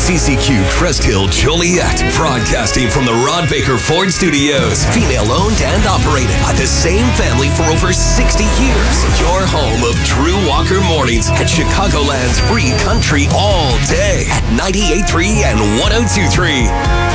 CCQ Crest Hill Joliet, broadcasting from the Rod Baker Ford Studios. Female owned and operated by the same family for over 60 years. Your home of Drew Walker Mornings at Chicagoland's free country all day at 98.3 and 102.3.